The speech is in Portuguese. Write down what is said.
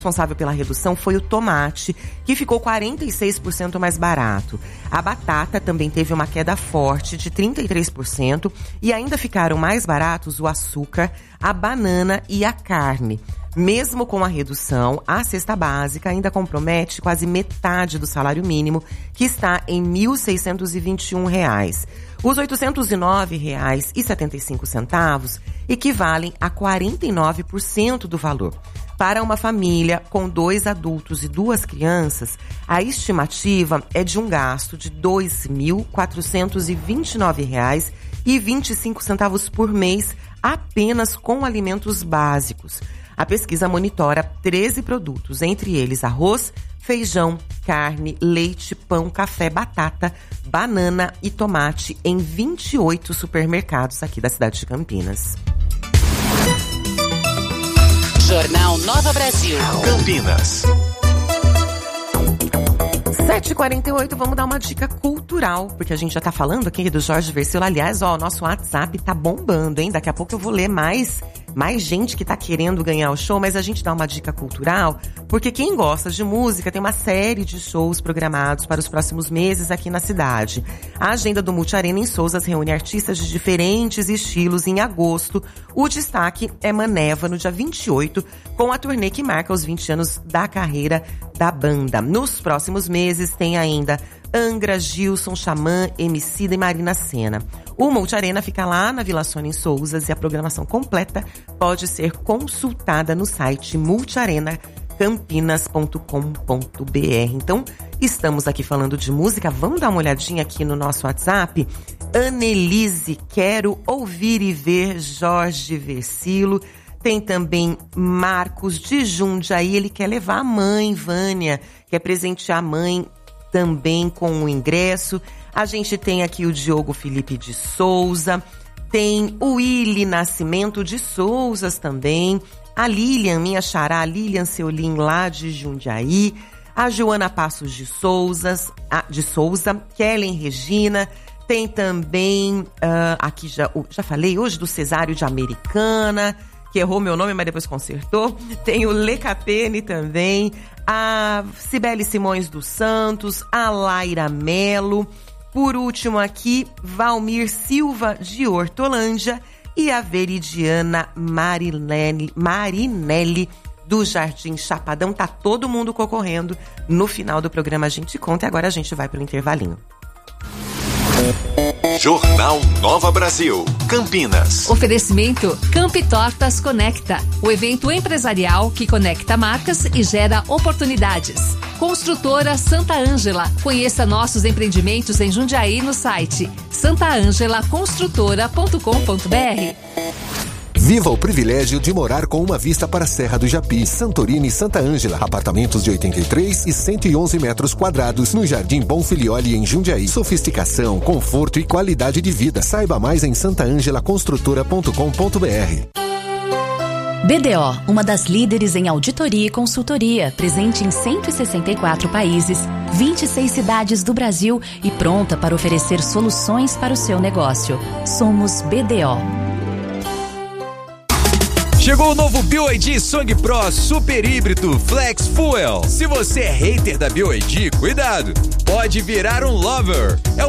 responsável pela redução foi o tomate, que ficou 46% mais barato. A batata também teve uma queda forte de 33% e ainda ficaram mais baratos o açúcar, a banana e a carne. Mesmo com a redução, a cesta básica ainda compromete quase metade do salário mínimo, que está em R$ 1.621. Os R$ 809,75 equivalem a 49% do valor. Para uma família com 2 adultos e 2 crianças, a estimativa é de um gasto de R$ 2.429,25 por mês apenas com alimentos básicos. A pesquisa monitora 13 produtos, entre eles arroz, feijão, carne, leite, pão, café, batata, banana e tomate em 28 supermercados aqui da cidade de Campinas. Jornal Nova Brasil. Campinas. 7h48, vamos dar uma dica cultural, porque a gente já tá falando aqui do Jorge Versilo. Aliás, o nosso WhatsApp tá bombando, hein? Daqui a pouco eu vou ler mais gente que tá querendo ganhar o show, mas a gente dá uma dica cultural, porque quem gosta de música tem uma série de shows programados para os próximos meses aqui na cidade. A agenda do Multiarena em Souzas reúne artistas de diferentes estilos em agosto. O destaque é Maneva, no dia 28, com a turnê que marca os 20 anos da carreira da banda. Nos próximos meses tem ainda Angra, Gilson, Xamã, Emicida e Marina Sena. O Multiarena fica lá na Vila Sônia em Souzas e a programação completa pode ser consultada no site multiarenacampinas.com.br. Então, estamos aqui falando de música, vamos dar uma olhadinha aqui no nosso WhatsApp. Annelise, quero ouvir e ver Jorge Versilo. Tem também Marcos de Jundiaí, ele quer levar a mãe, Vânia, quer presentear a mãe também com o ingresso. A gente tem aqui o Diogo Felipe de Souza, tem o Willy Nascimento de Souzas também, a Lilian, minha xará, Lilian Seolim lá de Jundiaí, a Joana Passos de Souza, Kellen Regina, tem também, aqui já falei hoje do Cesário de Americana, que errou meu nome, mas depois consertou. Tem o Lecapene também, a Cibele Simões dos Santos, a Laira Melo. Por último aqui, Valmir Silva de Hortolândia e a Veridiana Marinelli do Jardim Chapadão. Tá todo mundo concorrendo. No final do programa a gente conta e agora a gente vai pro intervalinho. Jornal Nova Brasil, Campinas. Oferecimento Campi Tortas Conecta, o evento empresarial que conecta marcas e gera oportunidades. Construtora Santa Ângela, conheça nossos empreendimentos em Jundiaí no site santaangelaconstrutora.com.br. Viva o privilégio de morar com uma vista para a Serra do Japi, Santorini e Santa Ângela. Apartamentos de 83 e 111 metros quadrados no Jardim Bonfilioli, em Jundiaí. Sofisticação, conforto e qualidade de vida. Saiba mais em santaangelaconstrutora.com.br. BDO, uma das líderes em auditoria e consultoria, presente em 164 países, 26 cidades do Brasil e pronta para oferecer soluções para o seu negócio. Somos BDO. Chegou o novo BYD Song Pro Super Híbrido Flex Fuel. Se você é hater da BYD, cuidado, pode virar um lover. É o